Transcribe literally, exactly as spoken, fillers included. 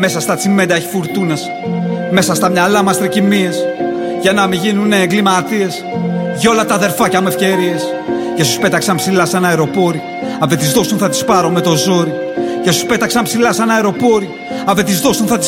Μέσα στα τσιμέντα έχει φουρτούνας, μέσα στα μυαλά μας τρικυμίες, για να μην γίνουνε εγκληματίες. Για όλα τα αδερφάκια με ευκαιρίες. Για σου πέταξαν ψηλά σαν αεροπόροι, αν δεν τις δώσουν θα τις πάρω με το ζόρι. Για σου πέταξαν ψηλά σαν αεροπόροι, αν δεν τις δώσουν θα τις